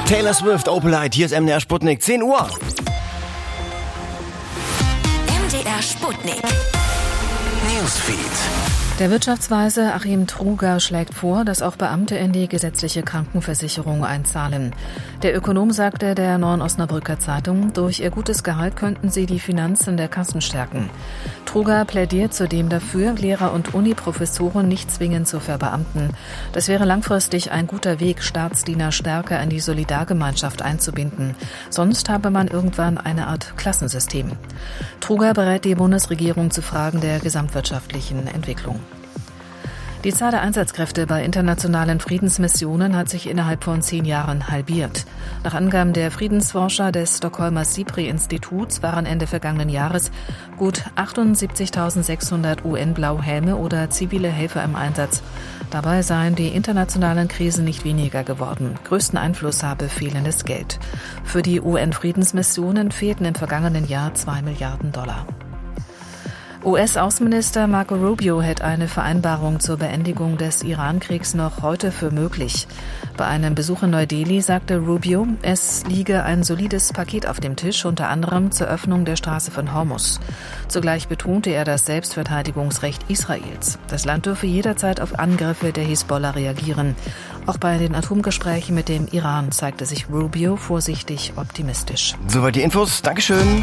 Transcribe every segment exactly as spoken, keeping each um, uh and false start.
Taylor Swift, Opalite, hier ist M D R Sputnik, zehn Uhr. M D R Sputnik. Newsfeed. Der Wirtschaftsweise Achim Truger schlägt vor, dass auch Beamte in die gesetzliche Krankenversicherung einzahlen. Der Ökonom sagte der Neuen Osnabrücker Zeitung, durch ihr gutes Gehalt könnten sie die Finanzen der Kassen stärken. Truger plädiert zudem dafür, Lehrer und Uniprofessoren nicht zwingend zu verbeamten. Das wäre langfristig ein guter Weg, Staatsdiener stärker in die Solidargemeinschaft einzubinden. Sonst habe man irgendwann eine Art Klassensystem. Truger berät die Bundesregierung zu Fragen der gesamtwirtschaftlichen Entwicklung. Die Zahl der Einsatzkräfte bei internationalen Friedensmissionen hat sich innerhalb von zehn Jahren halbiert. Nach Angaben der Friedensforscher des Stockholmer SIPRI-Instituts waren Ende vergangenen Jahres gut achtundsiebzigtausendsechshundert U N-Blauhelme oder zivile Helfer im Einsatz. Dabei seien die internationalen Krisen nicht weniger geworden. Größten Einfluss habe fehlendes Geld. Für die U N-Friedensmissionen fehlten im vergangenen Jahr zwei Milliarden Dollar. U S-Außenminister Marco Rubio hält eine Vereinbarung zur Beendigung des Iran-Kriegs noch heute für möglich. Bei einem Besuch in Neu-Delhi sagte Rubio, es liege ein solides Paket auf dem Tisch, unter anderem zur Öffnung der Straße von Hormuz. Zugleich betonte er das Selbstverteidigungsrecht Israels. Das Land dürfe jederzeit auf Angriffe der Hisbollah reagieren. Auch bei den Atomgesprächen mit dem Iran zeigte sich Rubio vorsichtig optimistisch. Soweit die Infos. Dankeschön.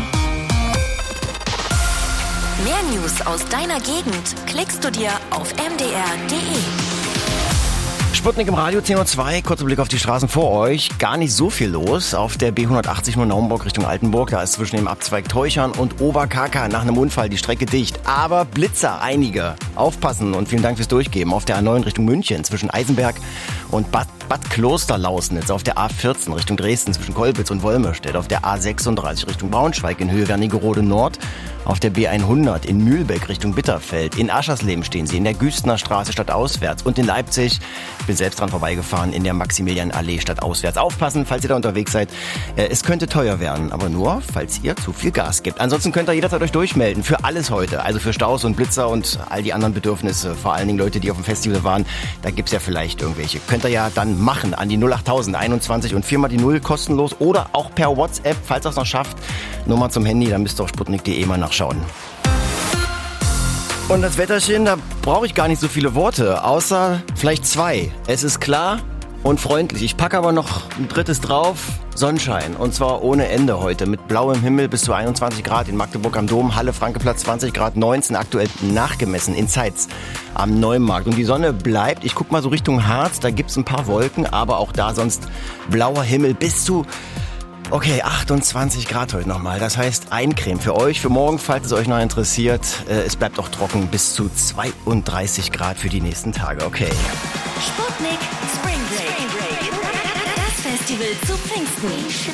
Mehr News aus deiner Gegend klickst du dir auf m d r punkt d e. Sputnik im Radio zehn Uhr zwei, kurzer Blick auf die Straßen vor euch. Gar nicht so viel los. Auf der B hundertachtzig nur Naumburg Richtung Altenburg, da ist zwischen dem Abzweig Teuchern und Oberkaka nach einem Unfall die Strecke dicht. Aber Blitzer, einige. Aufpassen und vielen Dank fürs Durchgeben. Auf der A neun Richtung München zwischen Eisenberg und Bad, Bad Klosterlausnitz. Auf der A vierzehn Richtung Dresden zwischen Kolbitz und Wolmerstedt. Auf der A sechsunddreißig Richtung Braunschweig in Höhe Wernigerode Nord. Auf der B hundert in Mühlbeck Richtung Bitterfeld. In Aschersleben stehen sie in der Güstener Straße stadtauswärts. Und in Leipzig, ich bin selbst dran vorbeigefahren, in der Maximilianallee stadtauswärts. Aufpassen, falls ihr da unterwegs seid. Es könnte teuer werden, aber nur, falls ihr zu viel Gas gebt. Ansonsten könnt ihr jederzeit euch durchmelden für alles heute. Also für Staus und Blitzer und all die anderen Bedürfnisse. Vor allen Dingen Leute, die auf dem Festival waren. Da gibt's ja vielleicht irgendwelche. Könnt ihr ja dann machen an die null achttausend einundzwanzig und viermal die null kostenlos. Oder auch per WhatsApp, falls ihr es noch schafft. Nummer zum Handy, dann müsst ihr auf sputnik punkt d e mal nachschauen. Und das Wetterchen, da brauche ich gar nicht so viele Worte, außer vielleicht zwei. Es ist klar und freundlich. Ich packe aber noch ein drittes drauf. Sonnenschein. Und zwar ohne Ende heute. Mit blauem Himmel bis zu einundzwanzig Grad in Magdeburg am Dom. Halle Frankeplatz zwanzig Grad, neunzehn aktuell nachgemessen in Zeitz am Neumarkt. Und die Sonne bleibt. Ich guck mal so Richtung Harz. Da gibt's ein paar Wolken, aber auch da sonst blauer Himmel bis zu... Okay, achtundzwanzig Grad heute nochmal. Das heißt Eincreme für euch, für morgen, falls es euch noch interessiert. Äh, es bleibt auch trocken bis zu zweiunddreißig Grad für die nächsten Tage. Okay. Sputnik Spring Break. Das Festival zu Pfingsten.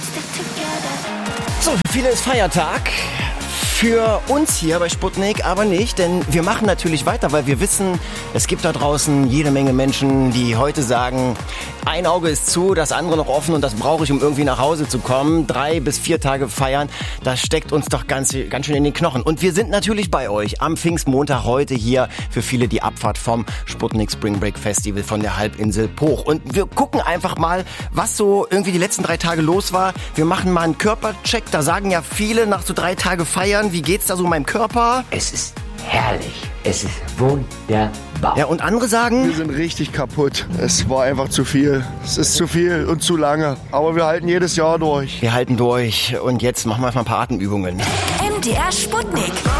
So, für viele ist Feiertag. Für uns hier bei Sputnik aber nicht, denn wir machen natürlich weiter, weil wir wissen, es gibt da draußen jede Menge Menschen, die heute sagen, ein Auge ist zu, das andere noch offen und das brauche ich, um irgendwie nach Hause zu kommen. Drei bis vier Tage feiern, das steckt uns doch ganz, ganz schön in den Knochen. Und wir sind natürlich bei euch am Pfingstmontag heute hier für viele die Abfahrt vom Sputnik Spring Break Festival von der Halbinsel Poch. Und wir gucken einfach mal, was so irgendwie die letzten drei Tage los war. Wir machen mal einen Körpercheck, da sagen ja viele nach so drei Tage feiern, wie geht's da so meinem Körper? Es ist herrlich. Es ist wunderbar. Ja, und andere sagen... Wir sind richtig kaputt. Es war einfach zu viel. Es ist zu viel und zu lange. Aber wir halten jedes Jahr durch. Wir halten durch. Und jetzt machen wir einfach ein paar Atemübungen. M D R Sputnik.